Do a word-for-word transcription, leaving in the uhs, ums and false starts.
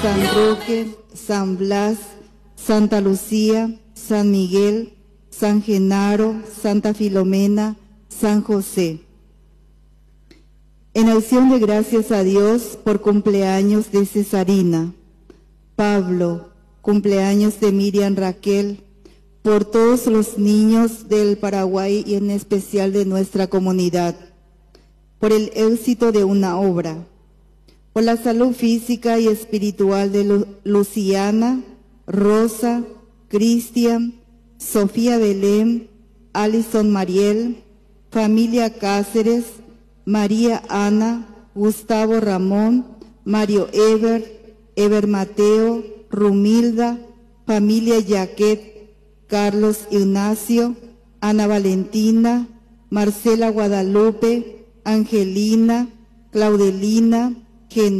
San Roque, San Blas, Santa Lucía, San Miguel, San Genaro, Santa Filomena, San José. En acción de gracias a Dios por cumpleaños de Cesarina, Pablo, cumpleaños de Miriam Raquel, por todos los niños del Paraguay y en especial de nuestra comunidad, por el éxito de una obra, por la salud física y espiritual de Lu Luciana, Rosa, Cristian, Sofía Belén, Alison Mariel, familia Cáceres, María Ana, Gustavo Ramón, Mario Ever, Ever Mateo, Rumilda, familia Yaquet, Carlos Ignacio, Ana Valentina, Marcela Guadalupe, Angelina, Claudelina, Gen